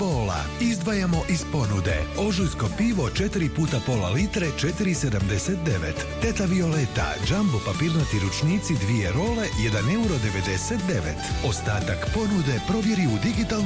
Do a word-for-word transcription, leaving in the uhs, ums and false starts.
bola. Izdvajamo iz ponude ožujsko pivo četiri puta pola litre četiri sedamdeset devet. Teta Violeta, jumbo papirnati ručnici dvije role jedan euro devedeset devet. Ostatak ponude provjeri u digitalnom